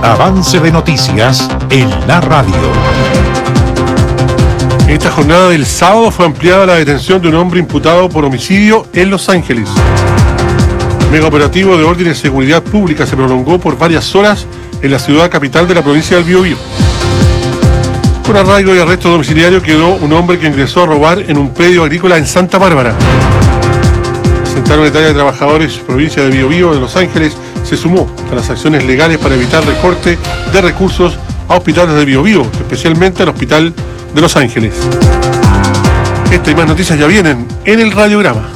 Avance de noticias en la radio. Esta jornada del sábado fue ampliada la detención de un hombre imputado por homicidio en Los Ángeles. El mega operativo de orden y seguridad pública se prolongó por varias horas en la ciudad capital de la provincia del Biobío. Con arraigo y arresto domiciliario quedó un hombre que ingresó a robar en un predio agrícola en Santa Bárbara. Presentaron detalle de trabajadores provincia de Biobío de Los Ángeles se sumó a las acciones legales para evitar recorte de recursos a hospitales de Biobío, especialmente al Hospital de Los Ángeles. Esta y más noticias ya vienen en el radiograma.